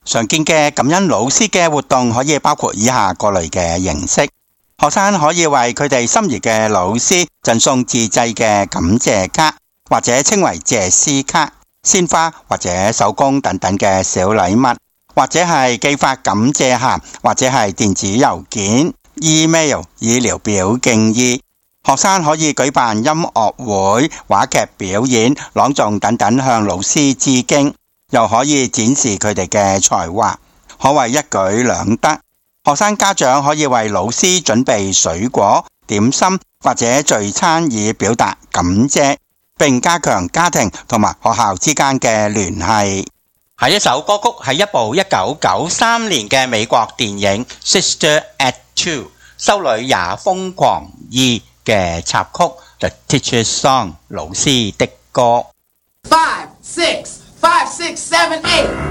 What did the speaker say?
常見嘅感恩老師嘅活動可以包括以下各類嘅形式。學生可以為佢哋心儀嘅老師贈送自製嘅感謝卡，或者稱為謝師卡、鮮花或者手工等等嘅小禮物，或者係寄發感謝函，或者係電子郵件、email 以聊表敬意。學生可以舉辦音樂會、話劇表演、朗誦等等向老師致敬，又可以展示佢哋嘅才華，可謂一舉兩得。學生家長可以為老師準備水果、點心或者聚餐以表達感謝，並加強家庭同埋學校之間嘅聯繫。下一首歌曲係一部1993年嘅美國電影《Sister Act 2》修女也瘋狂2嘅插曲 The Teacher's Song 老師的歌。 5, 6, 5, 6, 7, 8